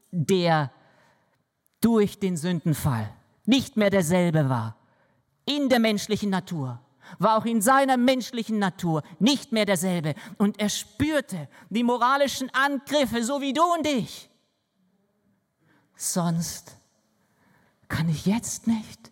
der durch den Sündenfall nicht mehr derselbe war. In der menschlichen Natur war auch in seiner menschlichen Natur nicht mehr derselbe. Und er spürte die moralischen Angriffe, so wie du und ich. Sonst kann ich jetzt nicht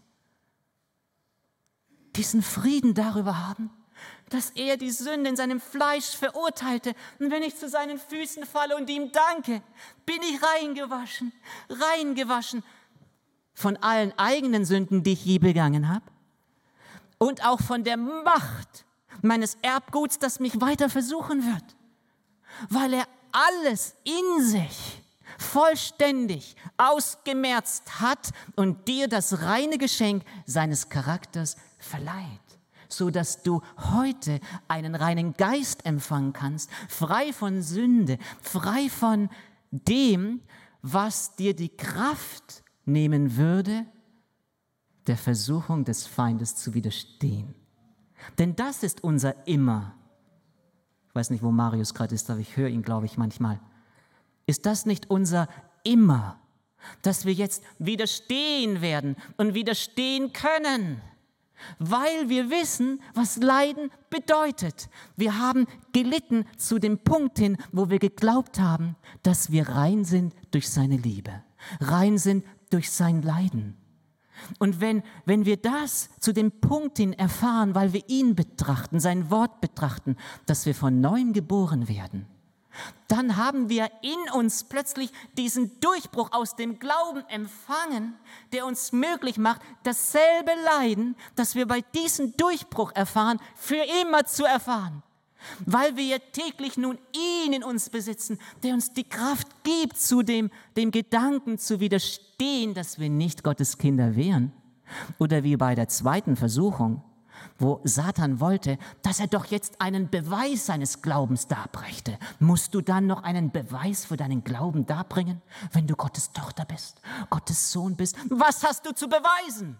diesen Frieden darüber haben, dass er die Sünde in seinem Fleisch verurteilte. Und wenn ich zu seinen Füßen falle und ihm danke, bin ich reingewaschen von allen eigenen Sünden, die ich je begangen habe. Und auch von der Macht meines Erbguts, das mich weiter versuchen wird. Weil er alles in sich vollständig ausgemerzt hat und dir das reine Geschenk seines Charakters verleiht, sodass du heute einen reinen Geist empfangen kannst, frei von Sünde, frei von dem, was dir die Kraft nehmen würde, der Versuchung des Feindes zu widerstehen. Denn das ist unser Immer. Ich weiß nicht, wo Marius gerade ist, aber ich höre ihn, glaube ich, manchmal. Ist das nicht unser Immer, dass wir jetzt widerstehen werden und widerstehen können? Weil wir wissen, was Leiden bedeutet. Wir haben gelitten zu dem Punkt hin, wo wir geglaubt haben, dass wir rein sind durch seine Liebe, rein sind durch sein Leiden. Und wenn wir das zu dem Punkt hin erfahren, weil wir ihn betrachten, sein Wort betrachten, dass wir von neuem geboren werden, dann haben wir in uns plötzlich diesen Durchbruch aus dem Glauben empfangen, der uns möglich macht, dasselbe Leiden, das wir bei diesem Durchbruch erfahren, für immer zu erfahren. Weil wir ja täglich nun ihn in uns besitzen, der uns die Kraft gibt, zu dem Gedanken zu widerstehen, dass wir nicht Gottes Kinder wären. Oder wie bei der zweiten Versuchung, wo Satan wollte, dass er doch jetzt einen Beweis seines Glaubens darbrächte. Musst du dann noch einen Beweis für deinen Glauben darbringen, wenn du Gottes Tochter bist, Gottes Sohn bist? Was hast du zu beweisen?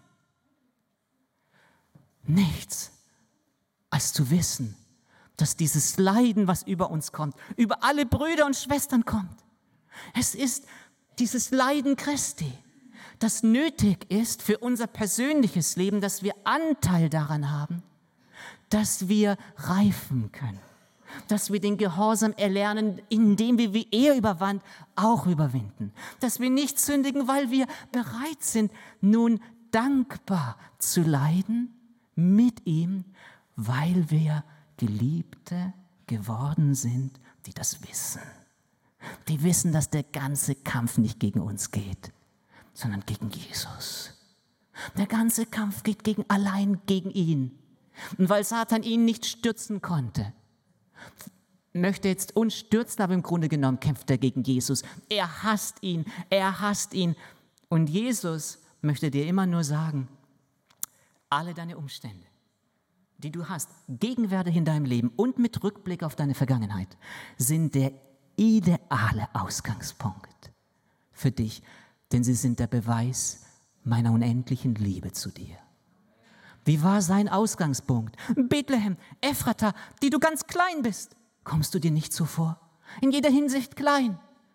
Nichts, als zu wissen, dass dieses Leiden, was über uns kommt, über alle Brüder und Schwestern kommt. Es ist dieses Leiden Christi, das nötig ist für unser persönliches Leben, dass wir Anteil daran haben, dass wir reifen können, dass wir den Gehorsam erlernen, indem wir, wie er überwand, auch überwinden, dass wir nicht sündigen, weil wir bereit sind, nun dankbar zu leiden mit ihm, weil wir Geliebte geworden sind, die das wissen. Die wissen, dass der ganze Kampf nicht gegen uns geht, sondern gegen Jesus. Der ganze Kampf geht allein gegen ihn. Und weil Satan ihn nicht stürzen konnte, möchte jetzt uns stürzen, aber im Grunde genommen kämpft er gegen Jesus. Er hasst ihn. Und Jesus möchte dir immer nur sagen, alle deine Umstände, die du hast, gegenwärtig in deinem Leben und mit Rückblick auf deine Vergangenheit, sind der ideale Ausgangspunkt für dich, denn sie sind der Beweis meiner unendlichen Liebe zu dir. Wie war sein Ausgangspunkt? Bethlehem, Ephrata, die du ganz klein bist. Kommst du dir nicht so vor? In jeder Hinsicht klein.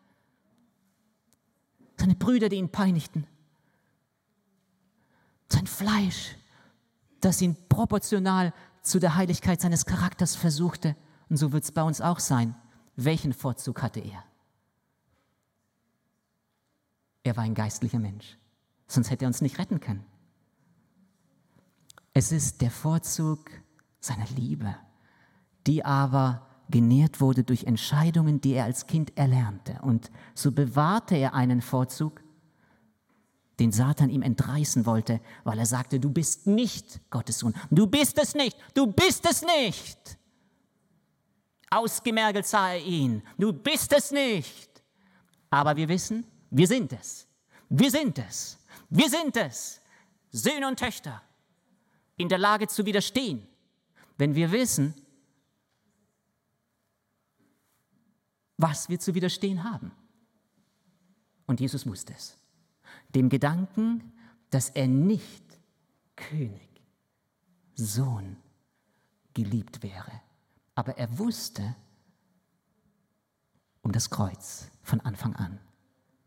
Seine Brüder, die ihn peinigten. Sein Fleisch, das ihn proportional zu der Heiligkeit seines Charakters versuchte. Und so wird es bei uns auch sein. Welchen Vorzug hatte er? Er war ein geistlicher Mensch. Sonst hätte er uns nicht retten können. Es ist der Vorzug seiner Liebe, die aber genährt wurde durch Entscheidungen, die er als Kind erlernte. Und so bewahrte er einen Vorzug, den Satan ihm entreißen wollte, weil er sagte, du bist nicht Gottes Sohn. Du bist es nicht. Du bist es nicht. Ausgemergelt sah er ihn. Du bist es nicht. Aber wir wissen, wir sind es. Wir sind es. Wir sind es. Söhne und Töchter in der Lage zu widerstehen, wenn wir wissen, was wir zu widerstehen haben. Und Jesus wusste es. Dem Gedanken, dass er nicht König, Sohn, geliebt wäre. Aber er wusste um das Kreuz von Anfang an.